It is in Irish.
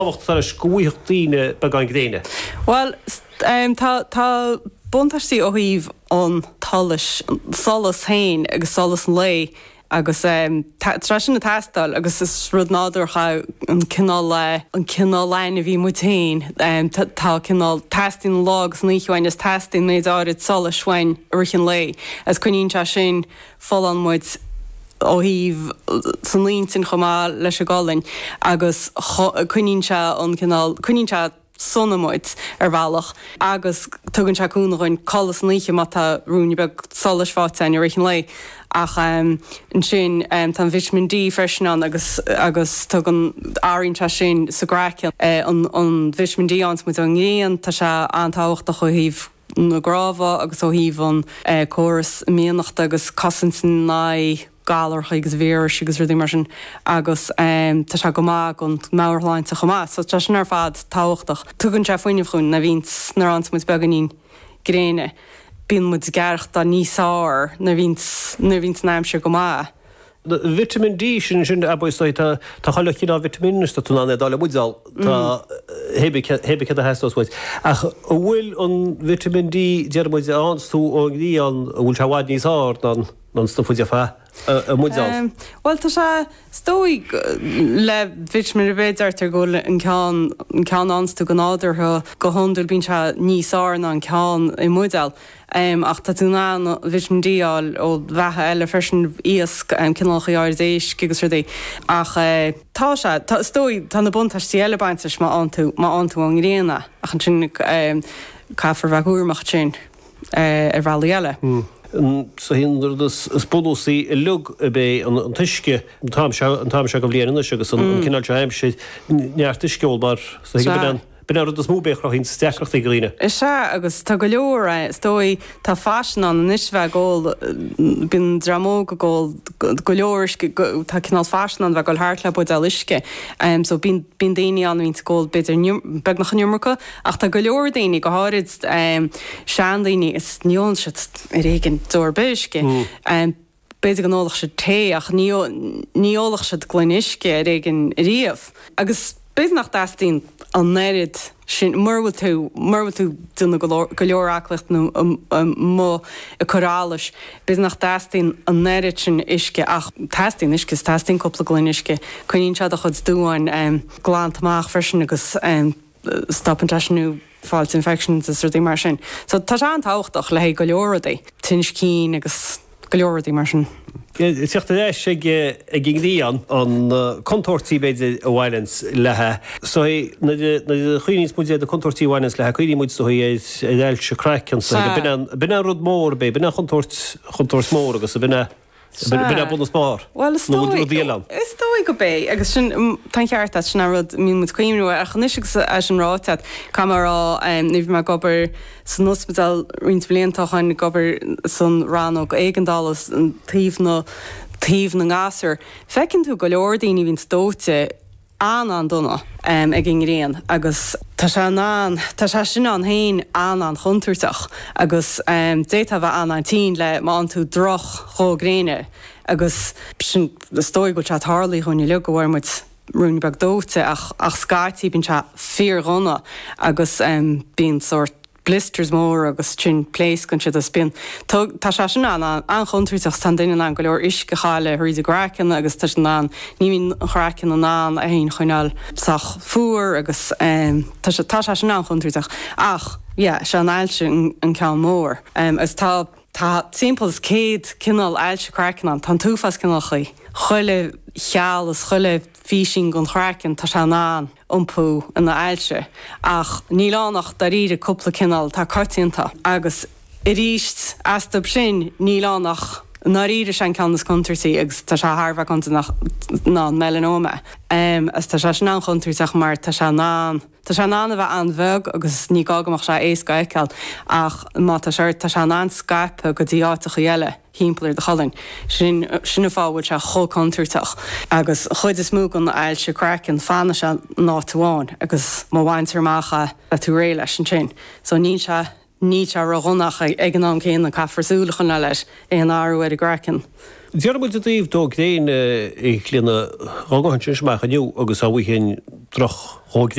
Tá scuíochttaíine begain gréine. Well, tá buntaí ó híh an talis solas hain agus solas an lei agus sin na testal agus is rud nádorcha an cinál lein a bhí mutain tá cinál testing logs níháin is testing méid áid solas swain urchin lei as chuín te sin fol an muid ó híh san líntin chomá leis a gálainn agus chuín se an chuín se sonnamuid bhealach agus tugann seúnaáin cholas níe má tá rúni beh solas fátein réchin lei ach an sin tá vitamin D freisin agus tugan áín te sin saráceil an vitamin D ans mu an ngéon tá se antáhacht a chu híh na gráfa agus ó híh an choras méanacht agus casan ná galar agus bhéir agus ruí mar sin agus tá se go má an máirláin a chomá, so te sin ar fad táhachtach. Tugann se faoineh chun na víns nar ans mu beganín gréine. Bíon mu gearcht a níosáir na víns náimse go má. Vitamin D sin a buáid tá chaile cí á vitaminista tú anna dála buidáil tá hébe a heáid. Ach bhfuil an vitamin D dearmid anstú ó gí an bhfuil se bhád níosá ná stofuide fe. Well, tá se stóig le vitamin béidirtar go an cean anstú go náidirtha go honúil bín se níosána an cean i mudal. Ach tá tú ná vitamin D-áil ó bhethe eile freisin íosc cinálcha áirdéis agus ruí. Ach tá se stóig tá na buntaistí eile bainteis má antú an réana ach an sin caafar bheithúach sin ar bhelaí eile. So hindar spódóí i lug a bé an tuisce an tám se go bblianana agus an cinál teim sé neart tuisceol bar ben a smóbéchra hín steachcht i gríine. Is se agus tá go leor stói tá fashion an nisbheith ggóil bin dramó go leor tá cinál fashion an bheith goil háart bud a liisce so bin daine an vín ggóil beidir beg nach nummercha ach tá go leor daine go háid sean daine is níon si réigen dúirbeisce beidir an nálach se té ach níolach se gluinisce réigen riamh agus beidir nach dastín an néid sin marhfuil tú duna go leorachlicht nó mó a chorális bis nach testín an néid sin isce ach testín isce testín coppla gluinisce chuíonn se a chud dúáin gláántamach freisin agus stop anú false infections is ruí mar sin. So tá se an táhachtach le go leordaí tunis cín agus go leordaí mar sin. Seachta éis sé gingdí an contortíí beidir a bhhailens lethe. So na chuoínís muide a contortíí bhhailens lethe chuoí muid so éil se craiccan bina rud mór bé, bina chuntort mór agus a bina buna spár. Well, is dói go bé, agus sin tan ceart sin rud mín mu cuiimú a chunis as an rátead camerará níh me gobar san hospital rins blianttachain gobar san rán go éigendálas an tíomh na ngásar. Fecinn tú go leordaoine hín stóte an donna ag gin réan agus tá se sin an hain an chunturteach agus déit bheith an tí le má an tú droch chógréine agus sin stóig go se tharlaí chun le go bhharmuid runúni bag dóte ach skáití bin se fear gona agus bín sort blisters mór agus sin pléis gon siad a spin. Tá se sin an chunturteach tan daine an go leor isce cháile thuí a grácin agus tá sin an ní chrácin an a haon chuineáil sach fuair agus tá se sin an chunturteach ach se an ailse an cean mór. Is tá timpmpels céad cinál ailse crácin an tan túfas cinálchaí. Chuile chealas chuile físin gon chrácin tá se ná umpú in na ailse ach nílánach dar ríre cúpla cinál tá cartínta agus i ríist astab sin nílánach na ríre sin ceannas contursaí agus tá se Harbh conta ná melanoma. As tá se ná conturteach mar tá se ná bheith an bheg agus ní gagamach se éascaiciil ach má tá se ná Skype go dtí áiteach eile hímplir de chalinn sinna fáhfuil se choconturteach agus chuid is mú an eil se crackin fanna se náháin agus má bhaintear mácha a tú ré leis an sin. So ní se roghannach ag an an céan na cafarsúlachan leis é an áú a gracin. Dearmid a dtíobh dó gréin i chléanna rágahann sin semach aniu agus a bhuihéin troch